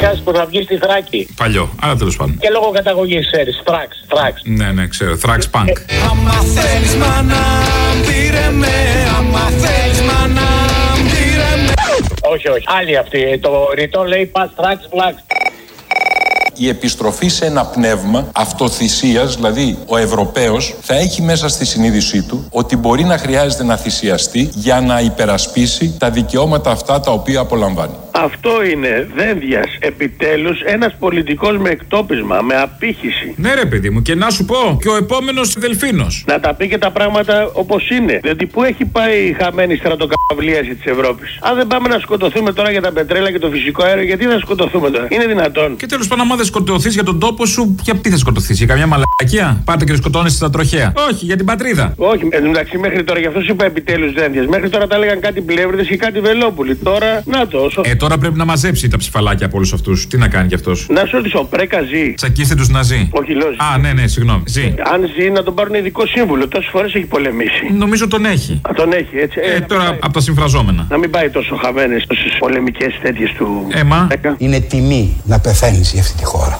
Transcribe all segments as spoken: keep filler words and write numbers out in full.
Φρακάς που θα βγει στη Θράκη. Παλιό, αλλά τέλος πάντων. Και λόγω καταγωγής, ξέρεις, Θράξ, Θράξ. Ναι, ναι, ξέρω, Θράξ Πανκ. Άμα θέλεις μάνα, πήρε με. Άμα θέλεις μάνα, πήρε με. Όχι, όχι, άλλη αυτή. Το ρητό λέει πας Θράξ, Φλάξ. Η επιστροφή σε ένα πνεύμα αυτοθυσίας, δηλαδή ο Ευρωπαίος θα έχει μέσα στη συνείδησή του ότι μπορεί να χρειάζεται να θυσιαστεί για να υπερασπίσει τα δικαιώματα αυτά τα οποία απολαμβάνει. Αυτό είναι δένδιας, επιτέλους, ένας πολιτικός με εκτόπισμα, με απήχηση. Ναι ρε παιδί μου, και να σου πω, και ο επόμενος Δελφίνος. Να τα πει και τα πράγματα όπως είναι. Δηλαδή πού έχει πάει η χαμένη στρατοκαυλίαση της Ευρώπης. Αν δεν πάμε να σκοτωθούμε τώρα για τα πετρέλα και το φυσικό αέριο, γιατί θα σκοτωθούμε τώρα. Είναι δυνατόν. Και τέλος πάντων, άμα δεν σκοτωθείς για τον τόπο σου, για τι θα σκοτωθείς, για καμιά μαλακία. Πάτε και σκοτώνεσαι στα τροχαία. Όχι, για την πατρίδα. Όχι, εντάξει, μέχρι τώρα, γι' αυτό σου είπα επιτέλους δένδιας. Μέχρι τώρα τα έλεγαν κάτι πλεύριδες και κάτι βελόπουλοι. Τώρα, να το. Όσο... Ε, τώρα πρέπει να μαζέψει τα ψηφαλάκια από όλους αυτούς. Τι να κάνει κι αυτός. Να σου ρωτήσω, Πρέκα ζει. Τσακίστε τους να ζει. Όχι, λέω. Α, ναι, ναι, συγγνώμη. Ζει. Αν ζει, να τον πάρουν ειδικό σύμβουλο. Τόσες φορές έχει πολεμήσει. Νομίζω τον έχει. Α, τον έχει, έτσι. Ε, ε τώρα από τα συμφραζόμενα. Να μην πάει τόσο χαμένες τόσες πολεμικές τέτοιες του. Έμα. Είναι τιμή να πεθαίνεις για αυτή τη χώρα.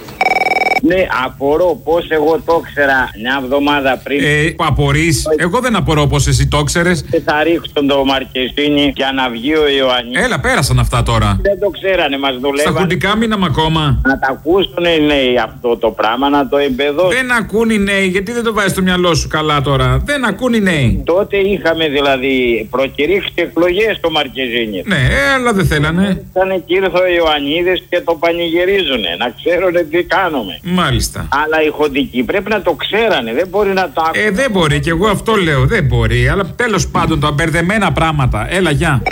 Ναι, απορώ πως εγώ το ήξερα μια εβδομάδα πριν. Ε, απορείς. Εγώ δεν απορώ πως εσύ το ξέρες. Και θα ρίξουν το Μαρκεζίνη για να βγει ο Ιωαννίδης. Έλα, πέρασαν αυτά τώρα. Δεν το ξέρανε, μας δουλεύανε. Στα χουντικά μείναμε ακόμα. Να τα ακούσουν οι νέοι αυτό το πράγμα, να το εμπεδώσουν. Δεν ακούν οι νέοι, γιατί δεν το βάζεις στο μυαλό σου καλά τώρα. Δεν ακούν οι νέοι. Τότε είχαμε δηλαδή προκηρύξει εκλογές στο Μαρκεζίνη. Ναι, ε, αλλά δεν θέλανε. Ήταν και ήρθε ο Ιωαννίδης και το πανηγυρίζουνε. Να ξέρουν τι κάνουμε. Μάλιστα. Αλλά οι χοντικοί πρέπει να το ξέρανε. Δεν μπορεί να το άκουσαν. Ε, δεν μπορεί, και εγώ αυτό λέω. Δεν μπορεί. Αλλά τέλος πάντων τα μπερδεμένα πράγματα. Έλα, γεια.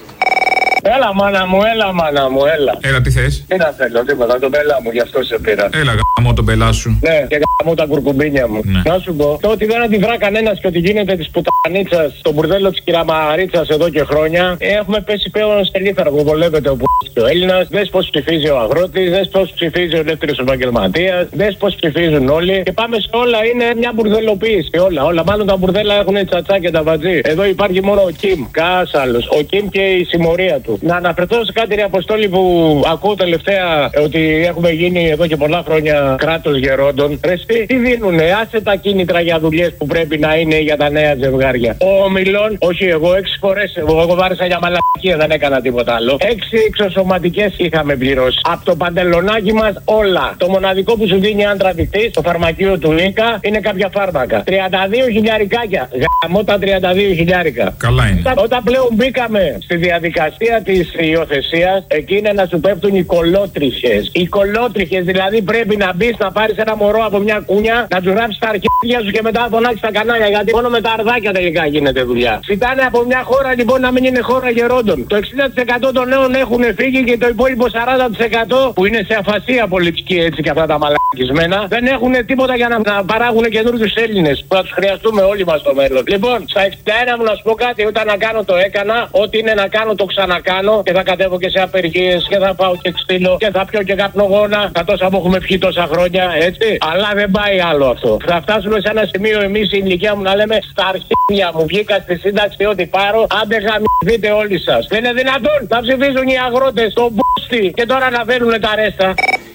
Έλα, μάνα μου, έλα, μάνα μου, έλα. Έλα, τι θες. Τι να θέλω, τίποτα, τον πελά μου, γι' αυτό σε πήρα. Έλα, γαμώ τον πελά σου. Ναι, και γαμώ τα κουρκουμπίνια μου. Ναι. Να σου πω, το ότι δεν αντιδρά κανένας και ότι γίνεται της πουτανίτσας στο μπουρδέλο της κυραμαρίτσας εδώ και χρόνια, έχουμε πέσει πλέον σε λίθαρα που βολεύεται ο και ο Έλληνας. Δες πώς ψηφίζει ο αγρότης, δες πώς ψηφίζει ο ελεύθερος επαγγελματίας, δες πώς ψηφίζουν όλοι. Και πάμε σε όλα, είναι μια μπουρδελοποίηση. Όλα, όλα. Μάλλον τα μπουρδέλα έχουν τσατσά και τα βατζή. Εδώ υπάρχει μόνο ο Κιμ, κανένας άλλος. Ο Κιμ και η συμμορία του. Να αναφερθώ σε κάτι, ρε Αποστόλη, που ακούω τελευταία ότι έχουμε γίνει εδώ και πολλά χρόνια κράτος γερόντων. Ρε, τι δίνουνε, άσε τα κίνητρα για δουλειές που πρέπει να είναι για τα νέα ζευγάρια. Ο Ομιλών, όχι εγώ, έξι φορές εγώ, εγώ βάρισα για μαλακία, δεν έκανα τίποτα άλλο. Έξι εξωσωματικές είχαμε πληρώσει. Από το παντελονάκι μας όλα. Το μοναδικό που σου δίνει άντρα δεικτής, το φαρμακείο του Λίκα, είναι κάποια φάρμακα. τριάντα δύο χιλιαρικάκια. Γαμώ τα τριάντα δύο χιλιάρικα. Καλά είναι. Όταν πλέον μπήκαμε στη διαδικασία της υιοθεσίας, εκεί είναι να σου πέφτουν οι κολότριχες. Οι κολότριχες, δηλαδή πρέπει να μπεις να πάρεις ένα μωρό από μια κούνια, να του ράψεις τα αρχίδια σου και μετά να φωνάξεις τα κανάλια. Γιατί μόνο με τα αρδάκια τελικά γίνεται δουλειά. Ζητάνε από μια χώρα λοιπόν να μην είναι χώρα γερόντων. Το εξήντα τοις εκατό των νέων έχουν φύγει και το υπόλοιπο σαράντα τοις εκατό που είναι σε αφασία πολιτική έτσι και αυτά τα μαλακισμένα δεν έχουν τίποτα για να, να παράγουν καινούριους Έλληνες που θα τους χρειαστούμε όλοι μας στο μέλλον. Λοιπόν, στα εξήντα ένα μου να σου πω κάτι, όταν να κάνω το έκανα, ό,τι είναι να κάνω το ξανακάνω και θα κατέβω και σε απεργίες και θα πάω και ξύλο και θα πιω και καπνογόνα. Τα τόσα που έχουμε πιει τόσα χρόνια, έτσι. Αλλά δεν πάει άλλο αυτό. Θα φτάσουμε σε ένα σημείο εμείς η ηλικία μου να λέμε στα αρχίδια μου βγήκα στη σύνταξη ό,τι πάρω. Άντε γαμηθείτε όλοι σας. Δεν είναι δυνατόν να ψηφίζουν οι αγρότες τον μπούστι και τώρα να φέρουν τα ρέστα.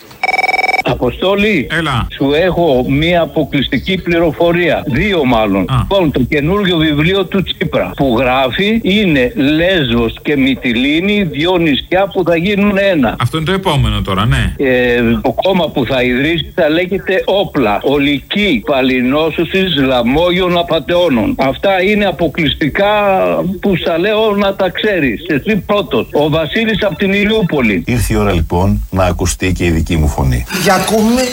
Αποστόλη, έλα. Σου έχω μία αποκλειστική πληροφορία. Δύο μάλλον. Α. Λοιπόν, το καινούργιο βιβλίο του Τσίπρα που γράφει είναι Λέσβος και Μυτιλήνη, δύο νησιά που θα γίνουν ένα. Αυτό είναι το επόμενο τώρα, ναι. Ε, το κόμμα που θα ιδρύσει θα λέγεται Όπλα. Ολική Παλινόσωσης Λαμόγιων Απατεώνων. Αυτά είναι αποκλειστικά που στα λέω να τα ξέρεις. Εσύ πρώτος. Ο Βασίλης από την Ηλιούπολη. Ήρθε η ώρα λοιπόν να ακουστεί και η δική μου φωνή. Για ακούμε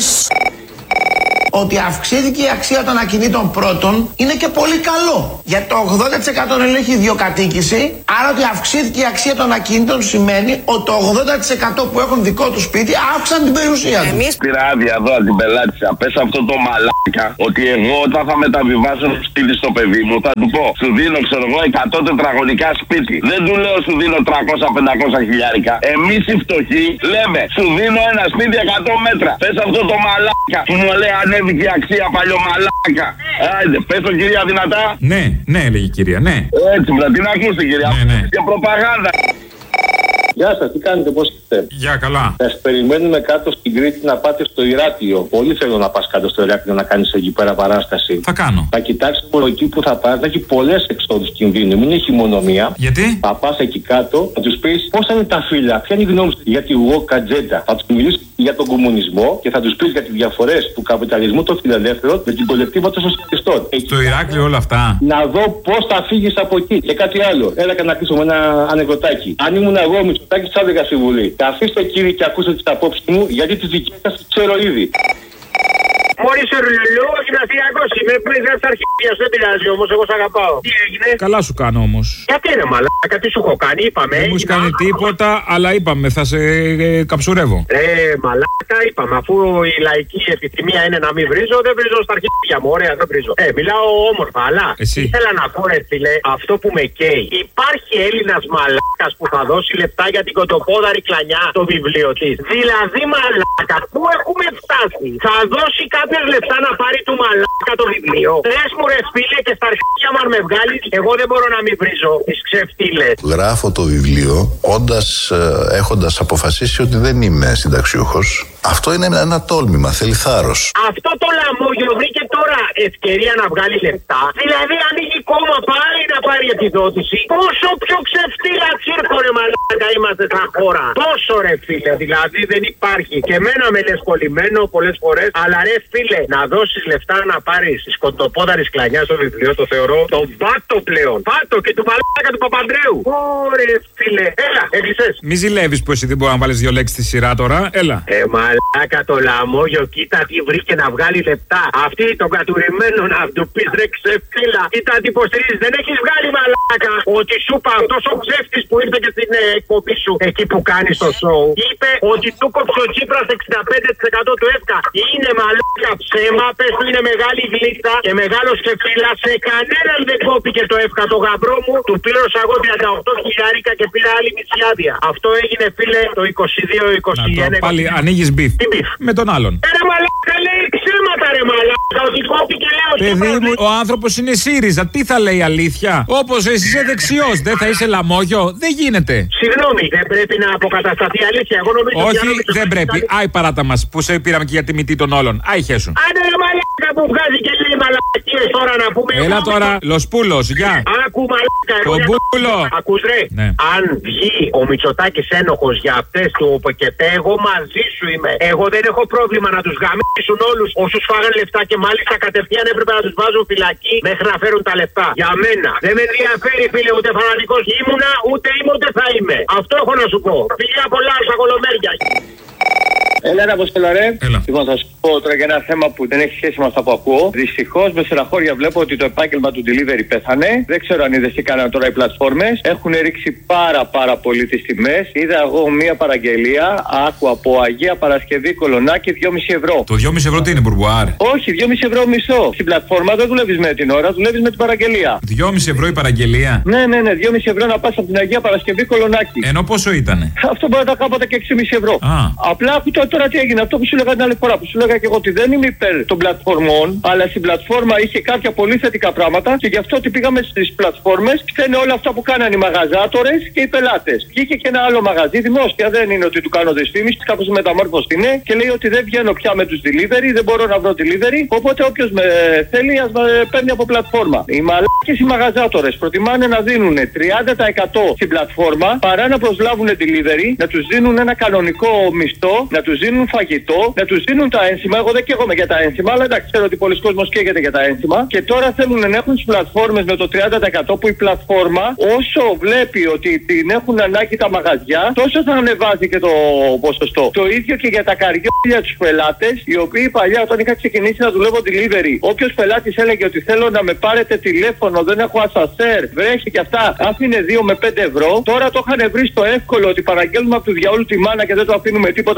ότι αυξήθηκε η αξία των ακινήτων πρώτων είναι και πολύ καλό. Γιατί το ογδόντα τοις εκατό έχει ιδιοκατοίκηση, άρα ότι αυξήθηκε η αξία των ακινήτων σημαίνει ότι το ογδόντα τοις εκατό που έχουν δικό του σπίτι αύξαν την περιουσία του. Εμείς πήρα άδεια εδώ από την πελάτησα. Πες αυτό το μαλάκα ότι εγώ όταν θα μεταβιβάσω το σπίτι στο παιδί μου θα του πω σου δίνω ξέρω εγώ εκατό τετραγωνικά σπίτι. Δεν του λέω σου δίνω τριακόσια πεντακόσια χιλιάρικα. Εμείς οι φτωχοί λέμε σου δίνω ένα σπίτι εκατό μέτρα. Πες αυτό το μαλάκα που μου λέει ανέβηκε η αξία παλιωμαλάκα. Άιντε, πες το κυρία δυνατά. Ναι, ναι, έλεγε η κυρία, ναι. Έτσι, μπρα, την ακούστε κυρία. Ναι, ναι. Και προπαγάνδα. Γεια σας, τι κάνετε, πώς είστε? Γεια, καλά. Θα σε περιμένουμε κάτω στην Κρήτη να πάτε στο Ηράκλειο. Πολύ θέλω να πας κάτω στο Ηράκλειο να κάνεις εκεί πέρα παράσταση. Θα κάνω. Θα κοιτάξεις από εκεί που θα πας, θα έχει πολλές εξόδους κινδύνου. Μην έχει μόνο μία. Γιατί? Θα πας εκεί κάτω, θα τους πεις πώς είναι τα φύλλα, ποια είναι η γνώμη σου για τη Walk Agenda. Θα τους μιλήσεις για τον κομμουνισμό και θα τους πεις για τις διαφορές του καπιταλισμού των φιλελεύθερων με την κολεκτίβα των σοσιαλιστών. Στο Ηράκλειο όλα αυτά. Να δω πώς θα φύγεις από εκεί. Και κάτι άλλο. Έλα και να κλείσω με ένα ανεκδοτάκι. Αν ήμουν εγώ Μητσοτάκης, θα έλεγα στη Βουλή. Καθίστε κύριοι και ακούστε τις απόψεις μου, γιατί τις δικές σας τις ξέρω ήδη. Μόλις ο Ρουλουλού, ο γυμναστηριακός είμαι, πριν δεν στα αρχίδια σου, δεν πειράζει όμως, εγώ σ' αγαπάω. Τι έγινε? Καλά σου κάνω όμως. Γιατί είναι μαλάκα, τι σου έχω κάνει, είπαμε. Δεν μου έχει κάνει τίποτα, αλλά είπαμε, θα σε ε, καψουρεύω. Ε, μαλάκα, είπαμε, αφού η λαϊκή επιθυμία είναι να μην βρίζω, δεν βρίζω στα αρχίδια μου, ωραία, δεν βρίζω. Ε, μιλάω όμορφα, αλλά Εσύ. ήθελα να πω, ρε φίλε, αυτό που με καίει. Υπάρχει Έλληνας μαλάκας που θα δώσει λεπτά για την κοντοπόδαρη κλανιά στο βιβλίο της. Δηλαδή, μαλάκα, πού έχουμε φτάσει. Θα δώσει κάποιες λεπτά να πάρει του μαλάκα το βιβλίο. Πες μου, ρε φίλε, και στα αρχίδια μου αν με βγάλεις, εγώ δεν μπορώ να μην βρίζω τις ξεφτύλες. Γράφω το βιβλίο όντας, ε, έχοντας αποφασίσει ότι δεν είμαι συνταξιούχος. Αυτό είναι ένα τόλμημα, θέλει θάρρος. Αυτό το λαμόγιο βρήκε τώρα ευκαιρία να βγάλει λεπτά. Δηλαδή ανοίγει κόμμα πάλι να πάρει επιδότηση. Πόσο πιο ξεφτύλα τσίρκο, ρε μαλάκα, είμαστε σαν χώρα. Τόσο, ρε φίλε, δηλαδή δεν υπάρχει. Και εμένα με λες κολλημένο πολλές φορές, αλλά ρε φίλε, να δώσεις λεφτά να πάρεις τη σκοτοπόδαρη κλανιά στο βιβλίο, το θεωρώ τον πάτο πλέον. Πάτο και του μαλάκα του Παπαντρέου. Ωρε φίλε, έλα, έκλεισες. Μη ζηλεύεις που εσύ δεν μπορεί να βάλεις δύο λέξεις στη σειρά τώρα, έλα. Ε, μαλάκα το λαμόγιο, κοίτα τι βρήκε να βγάλει λεπτά. Αυτή τον κατουρημένο να του πεις ρε ξεφτύλα. Κοίτα τι υποστηρίζεις, δεν έχεις βγάλει μαλάκα. Ότι σου είπα αυτός ο ψεύτης που ήρθε και στην ε, εκπομπή σου εκεί που κάνεις το σοου. Είπε ότι του κόψε ο Τσίπρας εξήντα πέντε τοις εκατό του ΕΦΚΑ. Είναι μαλάκα ψέμα, πες του είναι μεγάλη γλύκτα και μεγάλος ξεφτύλα. Σε κανέναν δεν κόπηκε το ΕΦΚΑ, το γαμπρό μου. Του πλήρωσα εγώ τριάντα οκτώ χιλιάρικα και πήρα άλλη μισή άδεια. Αυτό έγινε φίλε το είκοσι δύο είκοσι ένα. Να, το, πάλι ανοίγεις μπιφ. Τι μπιφ? Με τον άλλον. Ε, ρε μαλάκα, λέει ψέματα ρε μαλάκα. Ότι κόπηκε λέω. Παιδί μου, ο άνθρωπος είναι ΣΥΡΙΖΑ. Τι θα λέει αλήθεια? Όπως εσύ είσαι δεξιός, δεν θα είσαι λαμόγιο? Δεν γίνεται. Συγγνώμη, δεν πρέπει να αποκατασταθεί αλήθεια. Εγώ νομίζω. Όχι, δεν πρέπει. Άι παράτα μας που σε πήραμε και για τη μυτή των όλων. Άι χέσου. Άντε ρε μαλάκα που βγάζει και λέει μαλακίες τώρα να πούμε. Έλα τώρα, Λοσπούλος, γεια. Άκου μαλάκα. Κομπούλο. Ακούς ρε. Ναι. Αν βγει ο Μητσοτάκης ένοχος για αυτές του ΟΠΕΚΕΤΕ, εγώ μαζί σου είμαι. Εγώ δεν έχω πρόβλημα να τους γαμίσουν όλους όσους φάγανε λεφτά και μάλιστα κατευθείαν έπρεπε να τους βάζουν φυλακή μέχρι να φέρουν τα λεφτά. Για μένα δεν με ενδιαφέρει φίλε, ούτε φανατικός ήμουνα, ούτε είμαι ούτε θα είμαι. Αυτό έχω να σου πω. Φιλιά πολλά στα κολομέρια. Έλα, ρε Αποστόλα, ρε. Έλα. Λοιπόν, θα σου πω τώρα για ένα θέμα που δεν έχει σχέση με αυτά που ακούω. Δυστυχώς, με στεναχώρια βλέπω ότι το επάγγελμα του delivery πέθανε. Δεν ξέρω αν είδες τι κάνανε τώρα οι πλατφόρμες. Έχουν ρίξει πάρα πάρα πολύ τις τιμές. Είδα εγώ μία παραγγελία, άκου από Αγία Παρασκευή Κολονάκι, δυόμισι ευρώ. Το δυόμισι ευρώ τι είναι, μπουρμπουάρ? Όχι, δυόμισι ευρώ μισό. Στην πλατφόρμα δεν δουλεύεις με την ώρα, δουλεύεις με την παραγγελία. δυόμισι ευρώ η παραγγελία? Ναι, ναι, ναι, δυόμισι ευρώ να πας από την Αγία Παρασκευή Κολονάκι. Ενώ πόσο ήτανε? Αυτό μπορεί να τα κάποτε και έξι κόμμα πέντε ευρώ. Α. Απλά άκουσα τώρα τι έγινε. Αυτό που σου λέγα την άλλη φορά. Που σου λέγα και εγώ ότι δεν είμαι υπέρ των πλατφορμών, αλλά στην πλατφόρμα είχε κάποια πολύ θετικά πράγματα και γι' αυτό ότι πήγαμε στις πλατφόρμες. Φταίνε όλα αυτά που κάνανε οι μαγαζάτορες και οι πελάτες. Βγήκε και ένα άλλο μαγαζί δημόσια. Δεν είναι ότι του κάνω δυσφήμιση, κάπως μεταμόρφωση είναι και λέει ότι δεν βγαίνω πια με τους delivery, δεν μπορώ να βρω delivery. Οπότε όποιος με θέλει ας με παίρνει από πλατφόρμα. Οι μαλάκες οι μαγαζάτορες προτιμάνε να δίνουν τριάντα τοις εκατό στην πλατφόρμα παρά να προσλάβουν delivery, να τους δίνουν ένα κανονικό μισθό, να τους δίνουν φαγητό, να τους δίνουν τα ένσημα. Εγώ δεν καίγομαι για τα ένσημα, αλλά εντάξει, ξέρω ότι πολλοί κόσμος καίγεται για τα ένσημα. Και τώρα θέλουν να έχουν τις πλατφόρμες με το τριάντα τοις εκατό που η πλατφόρμα, όσο βλέπει ότι την έχουν ανάγκη τα μαγαζιά, τόσο θα ανεβάζει και το ποσοστό. Το ίδιο και για τα καριόλια τους πελάτες, οι οποίοι παλιά όταν είχα ξεκινήσει να δουλεύω delivery, όποιος πελάτης έλεγε ότι θέλω να με πάρετε τηλέφωνο, δεν έχω ασασέρ, βρέχει και αυτά, άφηνε δύο με πέντε ευρώ. Τώρα το είχαν βρει στο εύκολο ότι παραγγέλνουμε από του διαόλου τη μάνα και δεν το αφήνουμε τίποτα του delivery.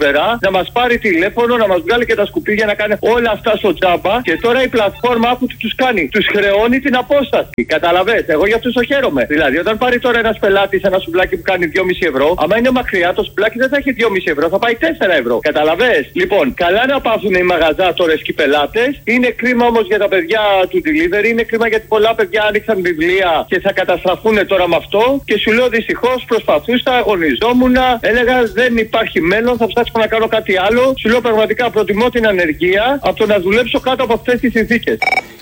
αριστερά, να μας πάρει τηλέφωνο, να μας βγάλει και τα σκουπίδια να κάνει όλα αυτά στο τζάμπα. Και τώρα η πλατφόρμα που τους κάνει, τους χρεώνει την απόσταση. Καταλαβες, εγώ για αυτούς το χαίρομαι. Δηλαδή, όταν πάρει τώρα ένας πελάτης ένα σουβλάκι που κάνει δυόμισι ευρώ, άμα είναι μακριά το σουβλάκι δεν θα έχει δυόμισι ευρώ, θα πάει τέσσερα ευρώ. Καταλαβες. Λοιπόν, καλά να πάθουν οι μαγαζάτορες και οι πελάτες. Είναι κρίμα όμως για τα παιδιά του delivery, είναι κρίμα γιατί πολλά παιδιά άνοιξαν βιβλία και θα καταστραφούν τώρα με αυτό. Και σου λέω δυστυχώς προσπαθούσα, αγωνιζόμουν, έλεγα δεν υπάρχει μέλλον, θα ψάξω να κάνω κάτι άλλο. Σου λέω πραγματικά προτιμώ την ανεργία από το να δουλέψω κάτω από αυτές τις συνθήκες.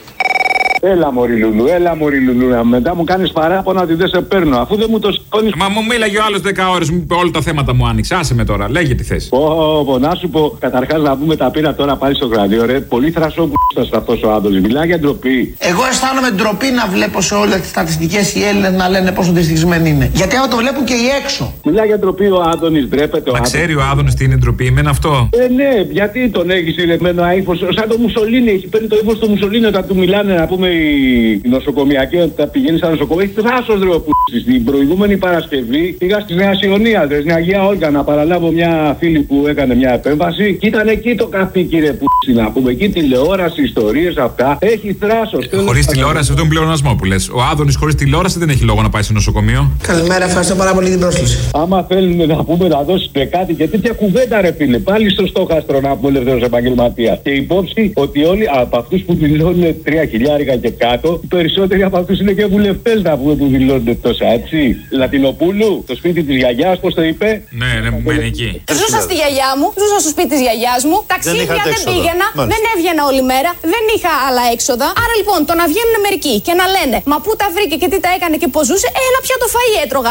Έλα μωρή Λουλού, έλα μωρή Λουλού. Μετά μου κάνεις παράπονα ότι δεν σε παίρνω. Αφού δεν μου το σηκώνεις. Μα μου μίλαγε ο άλλος δέκα ώρες, μου είπε όλα τα θέματα μου άνοιξε. Άσε με τώρα, λέγε τι θες. Πω, πω, να σου πω, καταρχάς να πούμε τα πήρα τώρα πάλι στο γραφείο, ρε. Πολύ θρασό που είσαι αυτός ο Άδωνης. Μιλάει για ντροπή. Εγώ αισθάνομαι ντροπή να βλέπω σε όλες τις στατιστικές οι Έλληνες να λένε πόσο δυστυχισμένοι είναι. Γιατί άμα το βλέπουν και οι έξω. Μιλάει για ντροπή ο Άδωνης, ντρέπεται ο Μα Άδωνης. ξέρει ο Άδωνης τι είναι ντροπή, εμένα αυτό. Ε, ναι, γιατί τον έχεις ηρεμένο ύφος, σαν το Μουσολίνι. Έχει παίρνει το ύφος του Μουσολίνι όταν του μιλάνε, να πούμε, οι νοσοκομιακοί, όταν πηγαίνει στα νοσοκομεία. Έχει θράσος ρε ο π***ης. Την προηγούμενη Παρασκευή πήγα στη Νέα Σιωνία, στην Αγία Όλγα, να παραλάβω μια φίλη που έκανε μια επέμβαση. Και ήταν εκεί το καθήκη ρε π***η, να πούμε. Εκεί τηλεόραση, ιστορίες αυτά. Έχει θράσος. Ε, χωρίς τηλεόραση, αυτό είναι πλεονασμό που λες. Ο Άδωνης χωρίς τηλεόραση δεν έχει λόγο να πάει σε νοσοκομείο. Καλημέρα, ευχαριστώ πάρα πολύ την πρόσκληση. Άμα θέλουν να πούμε να δώσει κάτι και τέτοια κουβέντα, ρε φίλε, πάλι στο στόχαστρο να πούμε ελεύθερος επαγγελματίας. Και υπόψη ότι όλοι από αυτούς που δηλώνουν τρία χιλιάρικα και κάτω, οι περισσότεροι από αυτούς είναι και βουλευτές να πούμε που δηλώνουν τόσα, έτσι. Λατινοπούλου, το σπίτι της γιαγιάς, πώς το είπε. Ναι, ναι, μου μένει εκεί. Ζούσα στη γιαγιά μου, ζούσα στο σπίτι της γιαγιάς μου. Ταξίδια δεν, δεν πήγαινα, Μάλιστα. δεν έβγαινα όλη μέρα, δεν είχα άλλα έξοδα. Άρα λοιπόν το να βγαίνουν μερικοί και να λένε μα πού τα βρήκε και τι τα έκανε και πώς ζούσε, ένα πια το φαΐ έτρωγα.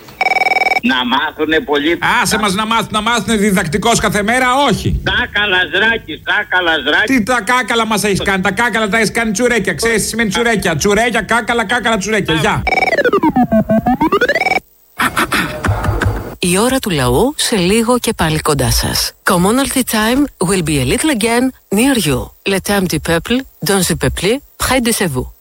Να μάθουνε πολύ. Άσε μας να μάθουν, να μάθουνε διδακτικός κάθε μέρα, όχι. Τα καλαζράκι, τα καλαζράκι. Τι τα κάκαλα μας έχεις κάνει, τα κάκαλα τα έχεις κάνει τσουρέκια. Ξέρεις τι σημαίνει τσουρέκια. Τσουρέκια, κάκαλα, κάκαλα, τσουρέκια. Γεια. Η ώρα του λαού σε λίγο και πάλι κοντά σας. Commonalty time will be a little again near you. Le temps du peuple, dans ce peuple, près de vous.